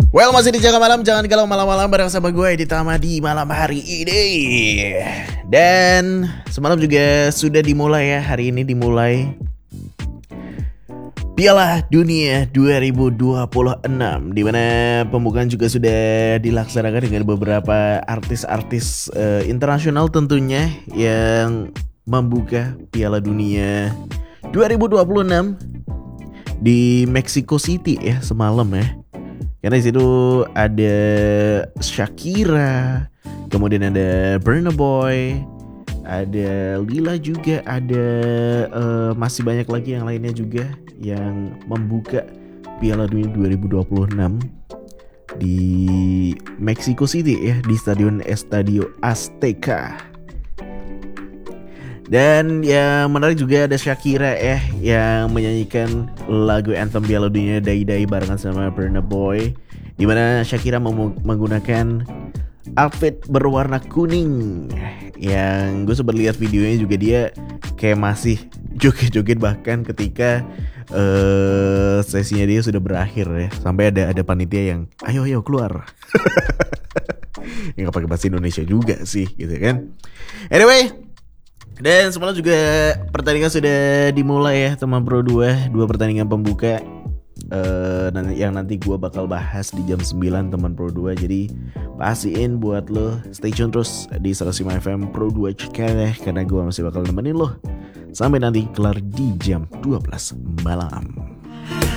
Well, masih di Jaga Malam, jangan galau malam-malam bareng sama gue Ditama di malam hari ini. Dan semalam juga sudah dimulai ya, hari ini dimulai Piala Dunia 2026, di mana pembukaan juga sudah dilaksanakan dengan beberapa artis-artis internasional tentunya yang membuka Piala Dunia 2026 di Mexico City ya semalam ya. Karena di situ ada Shakira, kemudian ada Burna Boy, ada Lila juga, ada masih banyak lagi yang lainnya juga yang membuka Piala Dunia 2026 di Mexico City ya, di Stadion Estadio Azteca. Dan yang menarik juga ada Shakira ya, yang menyanyikan lagu anthem Piala Dunia Dai Dai barengan sama Burna Boy, di mana Shakira menggunakan outfit berwarna kuning. Yang gue sempat lihat videonya juga, dia kayak masih joget-joget bahkan ketika sesinya dia sudah berakhir ya. Sampai ada panitia yang ayo keluar. Yang gak pakai bahasa Indonesia juga sih gitu kan. Anyway, dan semalam juga pertandingan sudah dimulai ya teman Pro 2 pertandingan pembuka yang nanti gue bakal bahas di jam 9 teman Pro 2. Jadi pastiin buat lo stay tune terus di 105 FM Pro 2 Cekere, karena gue masih bakal nemenin lo sampai nanti kelar di jam 12 malam.